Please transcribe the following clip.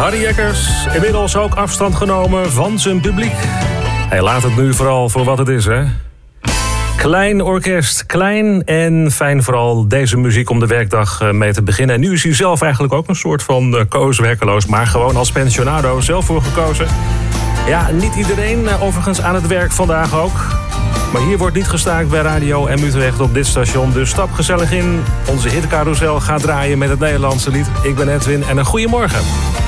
Harry Jekkers, inmiddels ook afstand genomen van zijn publiek. Hij laat het nu vooral voor wat het is, hè? Klein orkest, klein en fijn vooral deze muziek om de werkdag mee te beginnen. En nu is hij zelf eigenlijk ook een soort van werkeloos, maar gewoon als pensionado zelf voor gekozen. Ja, niet iedereen overigens aan het werk vandaag ook. Maar hier wordt niet gestaakt bij Radio M Utrecht op dit station. Dus stap gezellig in. Onze hitcarousel gaat draaien met het Nederlandse lied. Ik ben Edwin en een goeiemorgen.